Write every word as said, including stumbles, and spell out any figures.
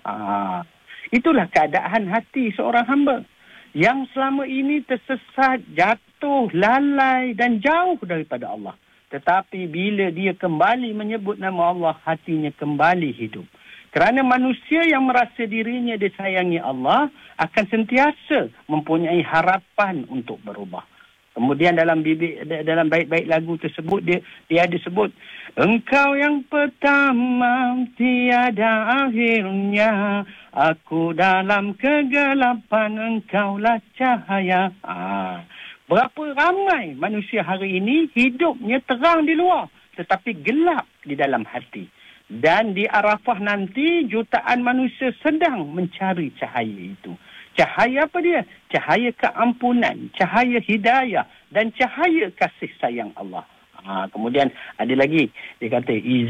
Ha. Itulah keadaan hati seorang hamba yang selama ini tersesat, jatuh, lalai dan jauh daripada Allah. Tetapi bila dia kembali menyebut nama Allah, hatinya kembali hidup. Kerana manusia yang merasa dirinya disayangi Allah akan sentiasa mempunyai harapan untuk berubah. Kemudian dalam bibit, dalam bait-bait lagu tersebut dia dia ada sebut, engkau yang pertama tiada akhirnya, aku dalam kegelapan engkaulah cahaya. Ah, berapa ramai manusia hari ini hidupnya terang di luar tetapi gelap di dalam hati. Dan di Arafah nanti jutaan manusia sedang mencari cahaya itu. Cahaya apa dia? Cahaya keampunan, cahaya hidayah dan cahaya kasih sayang Allah. Ha, kemudian ada lagi dia kata